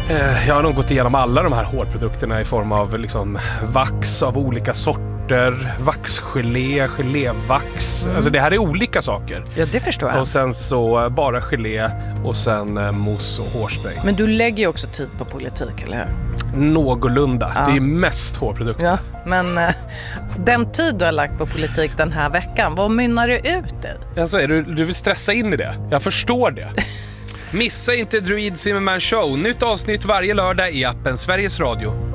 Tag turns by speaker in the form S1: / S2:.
S1: Jag har nog gått igenom alla de här hårprodukterna i form av liksom vax av olika sorter, vaxgelé, gelévax. Alltså det här är olika saker.
S2: Ja, det förstår jag.
S1: Och sen så bara gelé och sen mousse och hårspray.
S2: Men du lägger ju också tid på politik, eller hur?
S1: Någorlunda. Ja. Det är mest hårprodukter.
S2: Ja, men den tid du har lagt på politik den här veckan, vad mynnar du ut i?
S1: Alltså, du vill stressa in i det. Jag förstår det. Missa inte Druid Zimmerman Show. Nytt avsnitt varje lördag i appen Sveriges Radio.